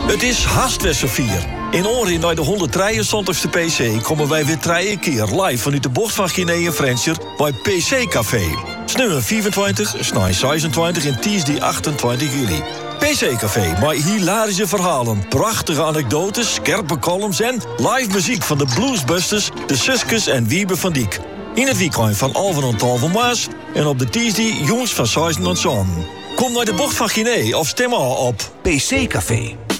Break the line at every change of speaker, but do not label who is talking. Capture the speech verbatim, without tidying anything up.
Het is haast vier. In oren naar de honderddrieëntwintigste P C komen wij weer drie keer live vanuit de bocht van Guinea en Frencher bij P C Café. Snummer vierentwintig, snij zesentwintig en Tuesday achtentwintig juli. P C Café, maar hilarische verhalen, prachtige anekdotes, scherpe columns en live muziek van de Bluesbusters, de Suskes en Wiebe van Diek. In het weekend van Alphen en Talven Maas en op de Tuesday jongens van zes tot zeven. Kom naar de bocht van Guinea of stem al op
P C Café.